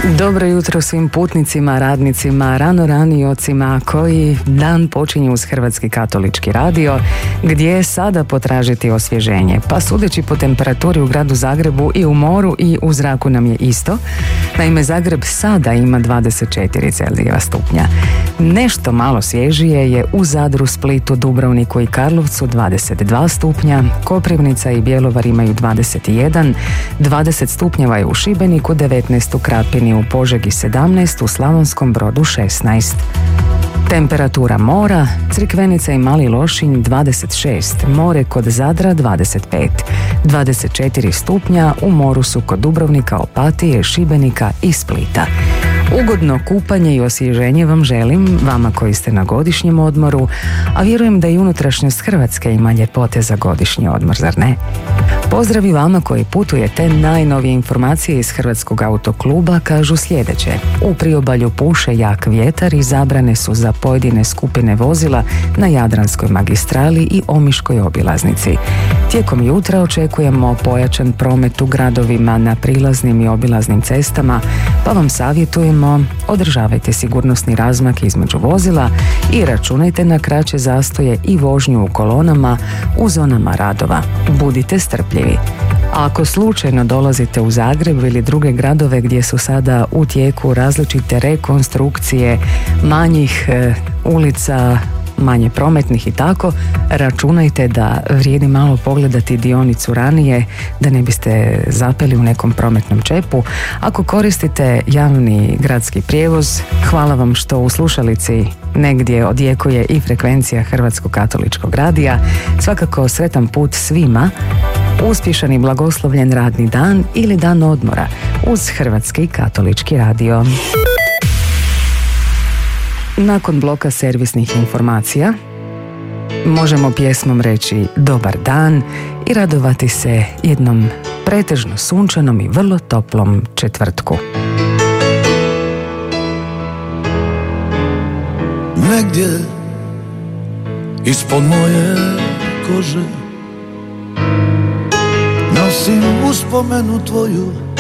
Dobro jutro svim putnicima, radnicima, ranijocima koji dan počinju uz Hrvatski katolički radio, gdje je sada potražiti osvježenje. Pa sudeći po temperaturi u gradu Zagrebu i u moru i u zraku nam je isto. Naime, Zagreb sada ima 24 Celzijeva stupnja. Nešto malo svježije je u Zadru, Splitu, Dubrovniku i Karlovcu 22 stupnja, Koprivnica i Bjelovar imaju 21, 20 stupnjeva je u Šibeniku, 19 u Krapini, u Požegi 17, u Slavonskom Brodu 16. Temperatura mora, Crikvenica i Mali Lošinj 26, more kod Zadra 25, 24 stupnja u moru su kod Dubrovnika, Opatije, Šibenika i Splita. Ugodno kupanje i osvježenje vam želim, vama koji ste na godišnjem odmoru, a vjerujem da i unutrašnjost Hrvatske ima ljepote za godišnji odmor, zar ne? Pozdravi vama koji putujete, najnovije informacije iz Hrvatskog autokluba kažu sljedeće. U priobalju puše jak vjetar i zabrane su za pojedine skupine vozila na Jadranskoj magistrali i Omiškoj obilaznici. Tijekom jutra očekujemo pojačan promet u gradovima na prilaznim i obilaznim cestama, pa vam savjetujemo održavajte sigurnosni razmak između vozila i računajte na kraće zastoje i vožnju u kolonama u zonama radova. Budite strpljivi. A ako slučajno dolazite u Zagreb ili druge gradove gdje su sada u tijeku različite rekonstrukcije manjih ulica, manje prometnih i tako, računajte da vrijedi malo pogledati dionicu ranije da ne biste zapeli u nekom prometnom čepu. Ako koristite javni gradski prijevoz, hvala vam što u slušalici negdje odjekuje i frekvencija Hrvatskog katoličkog radija. Svakako sretan put svima, uspješan i blagoslovljen radni dan ili dan odmora uz Hrvatski katolički radio. Nakon bloka servisnih informacija možemo pjesmom reći dobar dan i radovati se jednom pretežno sunčanom i vrlo toplom četvrtku. Negdje ispod moje kože nosim uspomenu tvoju,